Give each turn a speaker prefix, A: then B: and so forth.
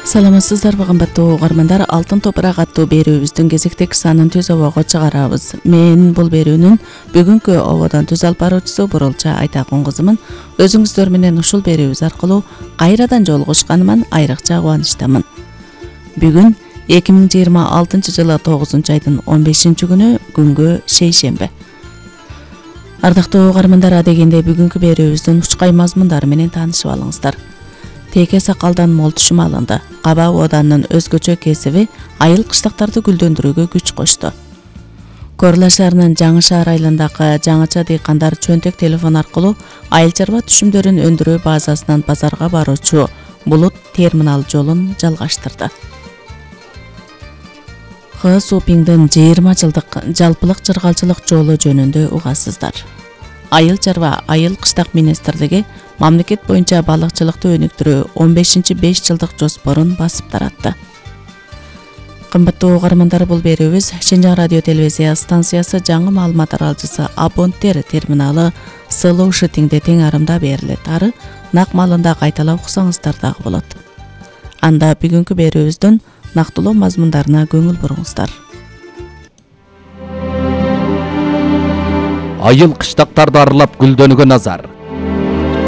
A: Саламатсыздарбы кымбаттуу угармандар, Алтын топурак аттуу берүүбүздүн кезектеги санын түз обого чыгарабыз. Мен бул берүүнүн бүгүнкү ободон түз алып баруучусу Бурулча Айтакун кызымын. Өзүңүздөр менен ушул берүүбүз аркылуу кайрадан жолугушканыма айрыкча кубанычтамын. Бүгүн 2026 жылы 9 айдын 15-күнү күнгө шейшембе. Ардактуу угармандар, адегенде бүгүнкү берүүбүздүн учкай мазмундары менен таанышып алыңыздар. Теке сакалдан мол түшүм алынды. Каба оданын өзгөчө кесиби айыл кыштактарды гүлдөндүрүүгө күч кошту. Корла шаарынын Жаңы шаар айылындагы жаңыча дыйкандар чөнтөк телефон аркылуу айыл чарба түшүмдөрүн өндүрүү базасынан базарга баруучу Булут терминал жолун жалгаштырды. Супиңдин 20 жылдык жалпылык чыргалчылык жолу жөнүндө угасыздар. Айыл чарба айыл кыштак министрлиги мамлекет боюнча балыкчылыкты өнүктүрүү 15-5 жылдык жоспорун басып таратты. Кымбаттуу угармандар, бул берүүбүз Шинжаң радио телевизия станциясы жаңы маалымат аралчысы абоненттер терминалы Сылуу Шытиңде тең арымда берилет. Ары нак маалында кайталап уксаңыздар дагы болот. Анда бүгүнкү берүүбүздүн нактылуу мазмундарына көңүл буруңуздар.
B: Айыл кыштактарды аралап гүлдөнгөн назар.